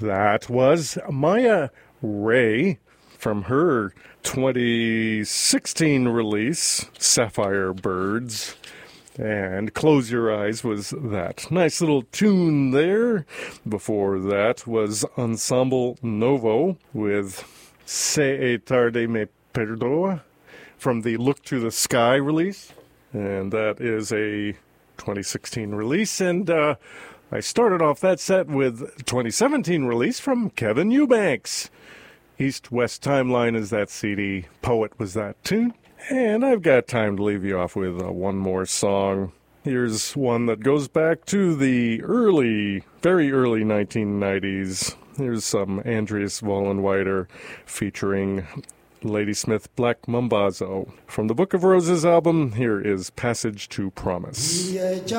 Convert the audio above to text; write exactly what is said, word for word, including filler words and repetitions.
That was Maya Ray from her twenty sixteen release, Sapphire Birds. And Close Your Eyes was that nice little tune there. Before that was Ensemble Novo with Se Tarde Me Perdoa from the Look to the Sky release. And that is a twenty sixteen release. And uh, I started off that set with twenty seventeen release from Kevin Eubanks. East-West Timeline is that C D. Poet was that tune. And I've got time to leave you off with uh, one more song. Here's one that goes back to the early, very early nineteen nineties. Here's some Andreas Vollenweider featuring Ladysmith Black Mambazo. From the Book of Roses album, here is Passage to Promise.